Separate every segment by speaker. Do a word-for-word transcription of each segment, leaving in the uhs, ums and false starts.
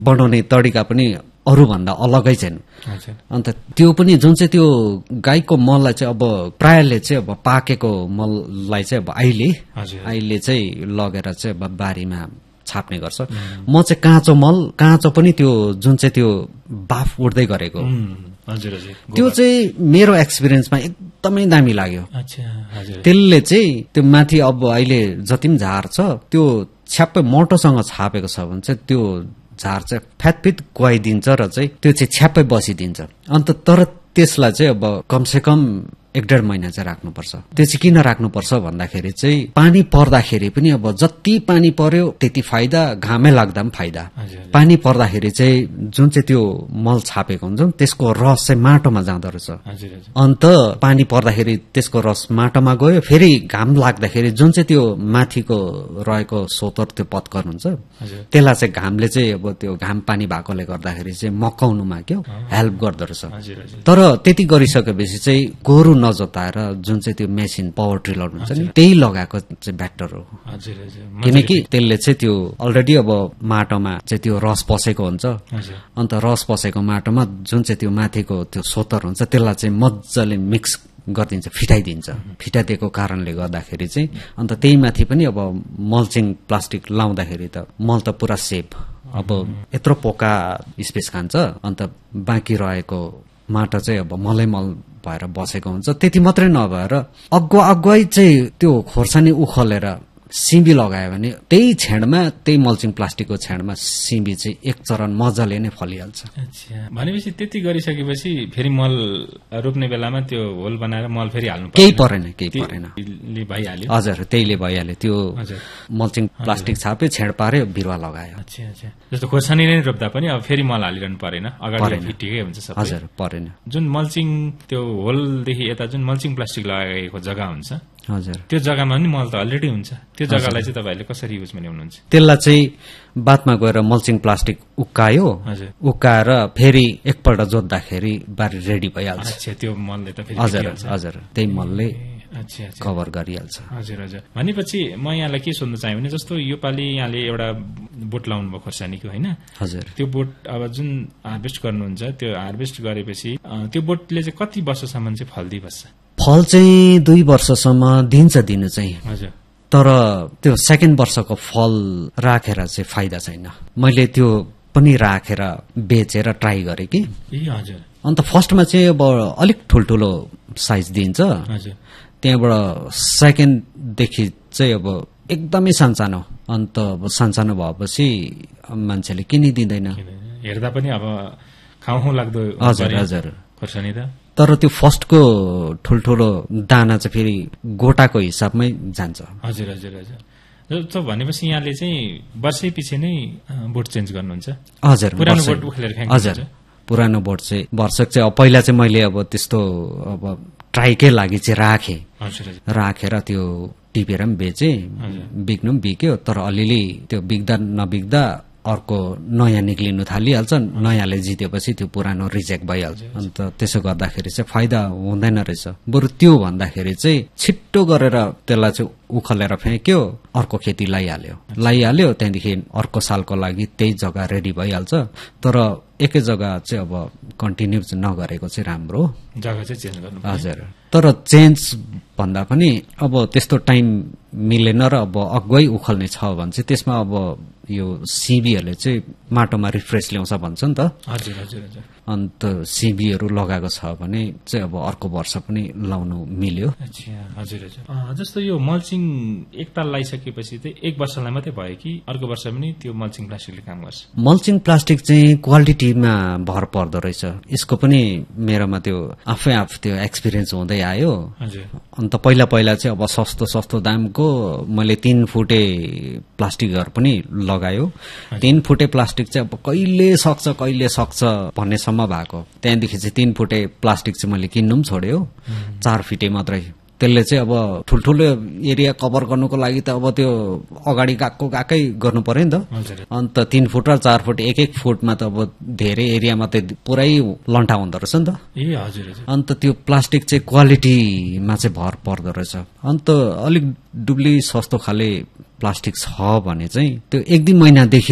Speaker 1: बनाउने तरिका पनि अरूभन्दा अलगै छन्। अन्त त्यो पनि जुन चाहिँ त्यो गाईको मललाई चाहिँ अब प्रायःले चाहिँ अब पाकेको मललाई चाहिँ अब अहिले अहिले चाहिँ लगेर चाहिँ अब बारीमा छाप्ने गर्छ। म चाहिँ काँचो मल काँचो पनि त्यो जुन चाहिँ त्यो बाफ उड्दै गरेको त्यो चाहिँ मेरो एक्सपिरियन्समा एकदमै दामी लाग्यो। त्यसले चाहिँ त्यो माथि अब अहिले जति पनि झार छ त्यो छ्याप्पै मोटोसँग छापेको छ भने चाहिँ त्यो झार चाहिँ फ्यातफित गइदिन्छ र चाहिँ त्यो चाहिँ छ्याप्पै बसिदिन्छ। अन्त तर त्यसलाई चाहिँ अब कमसे कम एक डेढ महिना चाहिँ राख्नुपर्छ। त्यो चाहिँ किन राख्नुपर्छ भन्दाखेरि चाहिँ पानी पर्दाखेरि पनि अब जति पानी पर्यो त्यति फाइदा, घामै लाग्दा पनि फाइदा। पानी पर्दाखेरि चाहिँ जुन चाहिँ त्यो मल छापेको हुन्छ त्यसको रस चाहिँ माटोमा जाँदो रहेछ। अन्त पानी पर्दाखेरि त्यसको रस माटोमा गयो, फेरि घाम लाग्दाखेरि जुन चाहिँ त्यो माथिको रहेको सोतर त्यो पत्कर हुन्छ त्यसलाई चाहिँ घामले चाहिँ अब त्यो घाम पानी भएकोले गर्दाखेरि चाहिँ मकाउनुमा क्या हेल्प गर्दो रहेछ। तर त्यति गरिसकेपछि चाहिँ गोरु नजोताएर जुन चाहिँ त्यो मेसिन पावर ट्रिलर हुन्छ नि त्यही लगाएको चाहिँ बेटर हो। किनकि त्यसले चाहिँ त्यो अलरेडी अब माटोमा चाहिँ त्यो रस पसेको हुन्छ। अन्त रस पसेको माटोमा जुन चाहिँ त्यो माथिको त्यो सोतर हुन्छ त्यसलाई चाहिँ मजाले मिक्स गरिदिन्छ, फिटाइदिन्छ। फिटाइदिएको कारणले गर्दाखेरि चाहिँ अन्त त्यही माथि पनि अब मल्चिङ प्लास्टिक लाउँदाखेरि त मल त पुरा सेफ। अब यत्रो पोका स्पेस खान्छ, अन्त बाँकी रहेको माटो चाहिँ अब मलै मल भएर बसेको हुन्छ। त्यति मात्रै नभएर अगुवा अगुवै चाहिँ त्यो खोर्सानी उखलेर सिमी लगायो भने त्यही छेडमा त्यही मल्चिङ प्लास्टिकको छेडमा सिमी चाहिँ एक चरण मजाले नै फलिहाल्छ।
Speaker 2: भनेपछि त्यति गरिसकेपछि फेरि मल रोप्ने बेलामा त्यो होल बनाएर मल फेरि हाल्नु
Speaker 1: केही परेन केही परेन
Speaker 2: भइहाल्यो।
Speaker 1: हजुर त्यहीले भइहाल्यो। त्यो मल्चिङ प्लास्टिक छाप्यो, छेड पार्यो, बिरुवा लगायो।
Speaker 2: जस्तो खोर्सानी नै रोप्दा पनि अब फेरि मल हालिरहनु परेन, अगाडि ठिकै हुन्छ सबै।
Speaker 1: हजुर परेन।
Speaker 2: जुन मल्चिङ त्यो होलदेखि यता जुन मल्चिङ प्लास्टिक लगाएको जग्गा हुन्छ
Speaker 1: हजुर
Speaker 2: त्यो जग्गामा पनि मल त अलरेडी हुन्छ, त्यो जग्गालाई चाहिँ तपाईँहरूले कसरी युजमा ल्याउनुहुन्छ?
Speaker 1: त्यसलाई चाहिँ बादमा गएर मल्चिङ प्लास्टिक उक्कायो, उक्काएर फेरि एकपल्ट जोत्दाखेरि बारी रेडी भइहाल्छ।
Speaker 2: त्यो मलले त फेरि
Speaker 1: हजुर हजुर त्यही मलले कभर गरिहाल्छ।
Speaker 2: हजुर हजुर भनेपछि म यहाँलाई के सोध्न चाहेँ भने जस्तो योपालि यहाँले एउटा बोट लाउनु भयो खोर्सानीको होइन?
Speaker 1: हजुर।
Speaker 2: त्यो बोट अब जुन हार्भेस्ट गर्नुहुन्छ त्यो हार्भेस्ट गरेपछि त्यो बोटले चाहिँ कति वर्षसम्म चाहिँ फल दिइबस्छ?
Speaker 1: फल चाहिँ दुई वर्षसम्म दिन्छ दिनु चाहिँ।
Speaker 2: हजुर।
Speaker 1: तर त्यो सेकेन्ड वर्षको फल राखेर चाहिँ फाइदा छैन। मैले त्यो पनि राखेर बेचेर ट्राई गरेँ कि।
Speaker 2: ए हजुर।
Speaker 1: अन्त फर्स्टमा चाहिँ अब अलिक ठुल्ठुलो साइज दिन्छ, त्यहाँबाट सेकेन्डदेखि चाहिँ अब एकदमै सानसानो, अन्त अब सानसानो भएपछि मान्छेले किनिदिँदैन।
Speaker 2: हेर्दा पनि अब खाउँ लाग्दो।
Speaker 1: हजुर हजुर
Speaker 2: खोर्सानी त।
Speaker 1: तर त्यो फर्स्टको ठुल्ठुलो दाना चाहिँ फेरि गोटाको हिसाबमै जान्छ।
Speaker 2: हजुर हजुर हजुर। भनेपछि यहाँले चाहिँ वर्षै पछि नै बोट चेन्ज गर्नुहुन्छ?
Speaker 1: हजुर
Speaker 2: पुरानो बोट उखेलेर फ्याँक्नुहुन्छ?
Speaker 1: हजुर पुरानो बोट चाहिँ वर्षक चाहिँ अब पहिला चाहिँ मैले अब त्यस्तो अब ट्राईकै लागि चाहिँ राखेँ, राखेर त्यो टिपेर पनि बेचेँ, बिक्नु पनि बिक्यो। तर अलिअलि त्यो बिक्दा नबिक्दा अर्को नयाँ निक्लिनु थालिहाल्छ, नयाँले जितेपछि त्यो पुरानो रिजेक्ट भइहाल्छ। अन्त त्यसो गर्दाखेरि चाहिँ फाइदा हुँदैन रहेछ। बरु त्यो भन्दाखेरि चाहिँ छिट्टो गरेर त्यसलाई चाहिँ उखलेर फ्याँक्यो, अर्को खेती लगाइहाल्यो लगाइहाल्यो त्यहाँदेखि अर्को सालको लागि त्यही जग्गा रेडी भइहाल्छ। तर एकै जग्गा चाहिँ अब कन्टिन्यू नगरेको चाहिँ राम्रो,
Speaker 2: जग्गा चाहिँ चेन्ज गर्नु।
Speaker 1: हजुर। तर चेन्ज भन्दा पनि अब त्यस्तो टाइम मिलेन र अब अगुवै उखल्ने छ भने चाहिँ त्यसमा अब यो सिबीहरूले चाहिँ माटोमा रिफ्रेस ल्याउँछ भन्छ नि त।
Speaker 2: हजुर हजुर हजुर।
Speaker 1: अन्त सिबीहरू लगाएको छ भने चाहिँ अब अर्को वर्ष पनि लाउनु मिल्यो।
Speaker 2: अच्छा हजुर हजुर। जस्तो यो मल्चिङ एकताल लगाइसकेपछि चाहिँ एक वर्षलाई मात्रै भयो कि अर्को वर्ष पनि त्यो मल्चिङ प्लास्टिकले काम गर्छ?
Speaker 1: मल्चिङ प्लास्टिक चाहिँ क्वालिटीमा भर पर्दो रहेछ। यसको पनि मेरोमा त्यो आफै आफ त्यो एक्सपिरियन्स हुँदै आयो। अन्त पहिला पहिला चाहिँ अब सस्तो सस्तो दामको मैले तीन फुटे प्लास्टिकहरू पनि लगायो। तीन फुटे प्लास्टिक चाहिँ अब कहिले सक्छ कहिले सक्छ भन्नेसम्म भएको, त्यहाँदेखि चाहिँ तीन फुटे प्लास्टिक चाहिँ मैले किन्नु पनि छोड्यो, चार फिटे मात्रै। त्यसले चाहिँ अब ठुल्ठुलो एरिया कभर गर्नुको लागि त अब त्यो अगाडि गएको गएकै गर्नु पर्यो नि त। अन्त तीन फुट र चार फुट एक एक फुटमा त अब धेरै एरियामा त पुरै लन्ठा हुँदो रहेछ नि त।
Speaker 2: ए हजुर।
Speaker 1: अन्त त्यो प्लास्टिक चाहिँ क्वालिटीमा चाहिँ भर पर्दो रहेछ। अन्त अलिक डुब्ली सस्तो खाले प्लास्टिक छ भने चाहिँ त्यो एक दुई महिनादेखि नै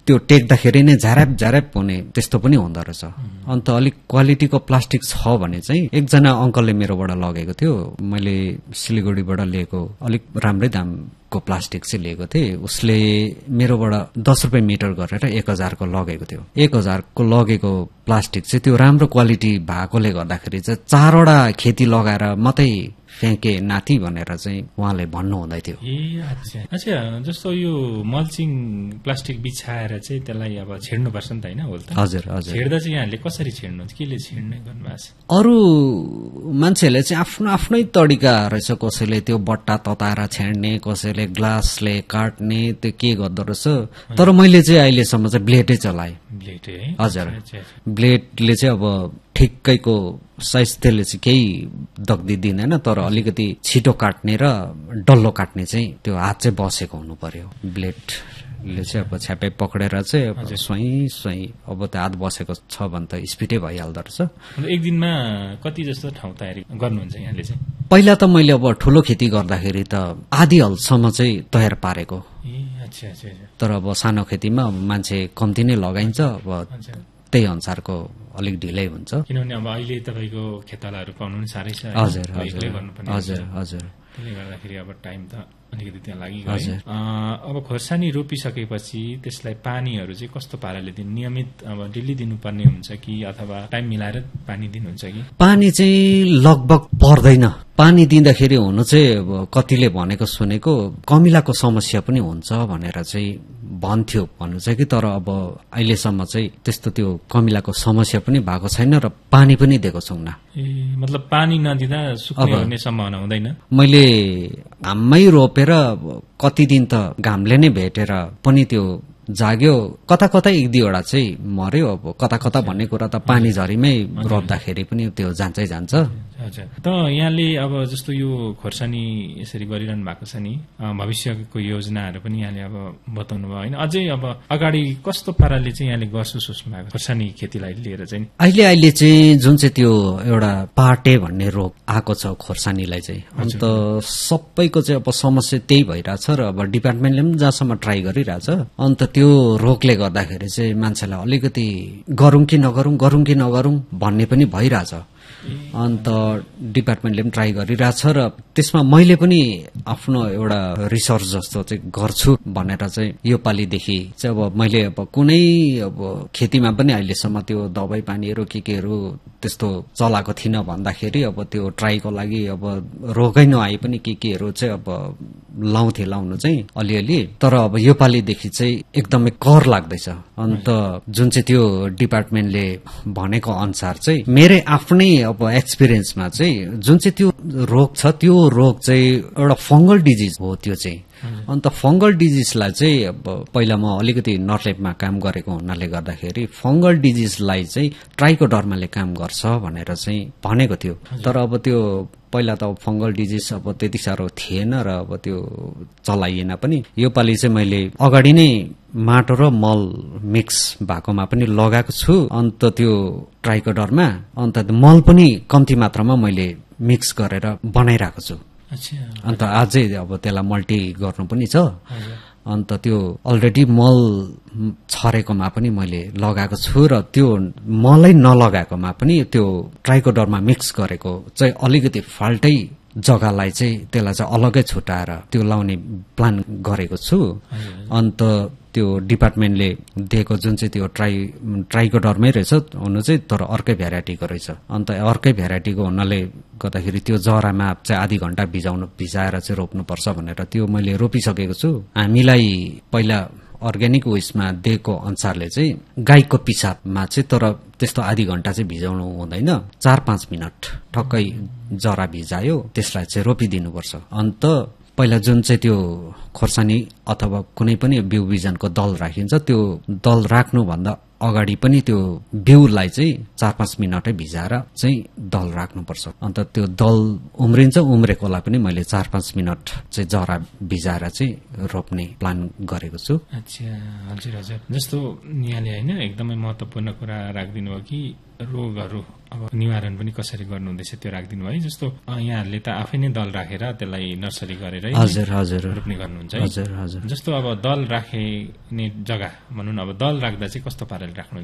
Speaker 1: त्यो टेक्दाखेरि नै झ्याराप झ्याराप हुने त्यस्तो पनि हुँदो रहेछ। अन्त अलिक क्वालिटीको प्लास्टिक छ भने चाहिँ एकजना अङ्कलले मेरोबाट लगेको थियो, मैले सिलगढीबाट लिएको अलिक राम्रै दामको प्लास्टिक चाहिँ लिएको थिएँ। उसले मेरोबाट दस रुपियाँ मिटर गरेर एक हजारको लगेको थियो। एक हजारको लगेको प्लास्टिक चाहिँ त्यो राम्रो क्वालिटी भएकोले गर्दाखेरि चाहिँ चारवटा खेती लगाएर मात्रै फ्याँके नाति भनेर चाहिँ उहाँले भन्नु हुँदै थियो।
Speaker 2: ए अच्छा अच्छा, जस्तो यो मल्चिङ प्लास्टिक बिछाएर चाहिँ त्यसलाई अब छेड्नुपर्छ नि त होइन? होल त
Speaker 1: हजुर हजुर।
Speaker 2: छेड्दा चाहिँ यहाँले कसरी छेड्नु, केले छेड्ने गर्नुभएको छ?
Speaker 1: अरू मान्छेहरूले चाहिँ आफ्नो आफ्नै तरिका रहेछ, कसैले त्यो बट्टा तताएर छेड्ने, कसैले ग्लासले काट्ने, त्यो के गर्दो रहेछ। तर मैले चाहिँ अहिलेसम्म चाहिँ ब्लेडै चलाएँ।
Speaker 2: ब्लेड है?
Speaker 1: हजुर, ब्लेडले चाहिँ अब ठिक्कैको साइज त्यसले चाहिँ केही दग्दी दिँदैन, तर अलिकति छिटो काट्ने र डल्लो काट्ने चाहिँ त्यो हात चाहिँ बसेको हुनु पर्यो। ब्लेडले चाहिँ अब छ्यापै पक्रेर चाहिँ अब स्वयं स्वयं अब त्यो हात बसेको छ भने त स्पिडै भइहाल्दो रहेछ।
Speaker 2: एक दिनमा कति जस्तो ठाउँ तयारी गर्नुहुन्छ यहाँले चाहिँ?
Speaker 1: पहिला त मैले अब ठुलो खेती गर्दाखेरि त आधी हलसम्म चाहिँ तयार पारेको।
Speaker 2: अच्छा अच्छा।
Speaker 1: तर अब सानो खेतीमा मान्छे कम्ती नै लगाइन्छ, अब त्यही अनुसारको अलिक ढिलै हुन्छ।
Speaker 2: किनभने अब अहिले तपाईँको खेतालाहरू पाउनु पनि साह्रै छ।
Speaker 1: हजुर हजुर हजुर हजुर।
Speaker 2: त्यसले गर्दाखेरि अब टाइम त अलिकति त्यहाँ लागिगयो। अब खोर्सानी रोपिसकेपछि त्यसलाई पानीहरू चाहिँ कस्तो पाराले दिनु? नियमित अब डेली दिनुपर्ने हुन्छ कि अथवा टाइम मिलाएर पानी दिनुहुन्छ कि?
Speaker 1: पानी चाहिँ लगभग पर्दैन। पानी दिँदाखेरि हुनु चाहिँ अब कतिले भनेको सुनेको कमिलाको समस्या पनि हुन्छ भनेर चाहिँ भन्थ्यो भन्नु चाहिँ कि, तर अब अहिलेसम्म चाहिँ त्यस्तो त्यो कमिलाको समस्या पनि भएको छैन र पानी पनि दिएको छैन।
Speaker 2: ए मतलब पानी नदिँदा सुक्ने हुने सम्भावना हुँदैन?
Speaker 1: मैले घाममै रोपेर कति दिन त घामले नै भेटेर पनि त्यो जाग्यो, कता कता एक दुईवटा चाहिँ मर्यो। अब कता कता भन्ने कुरा त पानी झरीमै रोप्दाखेरि पनि त्यो जान्छै जान्छ।
Speaker 2: अच्छा, त यहाँले अब जस्तो यो खोर्सानी यसरी गरिरहनु भएको छ नि, भविष्यको योजनाहरू पनि यहाँले अब बताउनु भयो होइन? अझै अब अगाडि कस्तो पाराले चाहिँ यहाँले गर्छु सोच्नु भएको खोर्सानी खेतीलाई लिएर चाहिँ?
Speaker 1: अहिले अहिले चाहिँ जुन चाहिँ त्यो एउटा पाटे भन्ने रोग आएको छ खोर्सानीलाई चाहिँ, अन्त सबैको चाहिँ अब समस्या त्यही भइरहेछ र अब डिपार्टमेन्टले पनि जहाँसम्म ट्राई गरिरहेछ। अन्त त्यो रोगले गर्दाखेरि चाहिँ मान्छेलाई अलिकति गरौँ कि नगरौँ गरौँ कि नगरौँ भन्ने पनि भइरहेछ। अन्त डिपार्टमेन्टले पनि ट्राई गरिरहेछ र त्यसमा मैले पनि आफ्नो एउटा रिसर्च जस्तो चाहिँ गर्छु भनेर चाहिँ यो पालिदेखि चाहिँ अब मैले अब कुनै अब खेतीमा पनि अहिलेसम्म त्यो दबाई पानीहरू के केहरू त्यस्तो चलाएको थिइनँ भन्दाखेरि अब त्यो ट्राईको लागि अब रोगै नआए पनि के केहरू चाहिँ अब लाउँथे लाउनु चाहिँ अलिअलि। तर अब यो पालिदेखि चाहिँ एकदमै कर लाग्दैछ। अन्त जुन चाहिँ त्यो डिपार्टमेन्टले भनेको अनुसार चाहिँ मेरै आफ्नै अब एक्सपिरियन्समा चाहिँ जुन चाहिँ त्यो रोग छ त्यो रोग चाहिँ एउटा फंगल डिजिज हो त्यो चाहिँ। अन्त फंगल डिजिजलाई चाहिँ अब पहिला म अलिकति नर्लेपमा काम गरेको हुनाले गर्दाखेरि फंगल डिजिजलाई चाहिँ ट्राइकोडर्माले काम गर्छ भनेर चाहिँ भनेको थियो। तर अब त्यो पहिला त अब फंगल डिजिज अब त्यति साह्रो थिएन र अब त्यो चलाइएन पनि। यो पालि चाहिँ मैले अगाडि नै माटो र मल मिक्स भएकोमा पनि लगाएको छु। अन्त त्यो ट्राइकोडर्मा अन्त मल पनि कम्ती मात्रामा मैले मिक्स गरेर बनाइरहेको छु। अन्त अझै अब त्यसलाई मल्टी गर्नु पनि छ। अन्त त्यो अलरेडी मल छरेकोमा पनि मैले लगाएको छु र त्यो मलै नलगाएकोमा पनि त्यो ट्राइकोडर्मा मिक्स गरेको चाहिँ अलिकति फाल्टै जग्गालाई चाहिँ त्यसलाई चाहिँ अलगै छुटाएर त्यो लाउने प्लान गरेको छु। अन्त त्यो डिपार्टमेन्टले दिएको जुन चाहिँ त्यो ट्राई ट्राइकोडर्मै रहेछ हुनु चाहिँ, तर अर्कै भेराइटीको रहेछ। अन्त अर्कै भेराइटीको हुनाले गर्दाखेरि त्यो जरामा चाहिँ आधी घण्टा भिजाउनु भिजाएर चाहिँ रोप्नुपर्छ भनेर त्यो मैले रोपिसकेको छु। हामीलाई पहिला अर्ग्यानिक उयसमा दिएको अनुसारले चाहिँ गाईको पिसाबमा चाहिँ तर त्यस्तो आधी घण्टा चाहिँ भिजाउनु हुँदैन, चार पाँच मिनट ठक्कै जरा भिजायो त्यसलाई चाहिँ रोपिदिनुपर्छ। अन्त पहिला जुन चाहिँ त्यो खोर्सानी अथवा कुनै पनि बिउ बिजनको दल राखिन्छ त्यो दल राख्नुभन्दा अगाडि पनि त्यो बिउलाई चाहिँ चार पाँच मिनटै भिजाएर चाहिँ दल राख्नुपर्छ। अन्त त्यो दल उम्रिन्छ, उम्रेकोलाई पनि मैले चार पाँच मिनट चाहिँ जरा भिजाएर चाहिँ रोप्ने प्लान गरेको छु।
Speaker 2: अच्छा हजुर हजुर। जस्तो यहाँले होइन एकदमै महत्वपूर्ण कुरा राखिदिनु भयो कि रोगहरू अब निवारण पनि कसरी गर्नुहुँदैछ त्यो राखिदिनु भयो। जस्तो यहाँहरूले त आफै नै दल राखेर त्यसलाई नर्सरी गरेर
Speaker 1: हजुर हजुर
Speaker 2: रोप्ने गर्नुहुन्छ है।
Speaker 1: हजुर हजुर।
Speaker 2: जस्तो अब दल राख्ने जग्गा भनौँ न, अब दल राख्दा चाहिँ कस्तो पाराले राख्नुहुन्छ?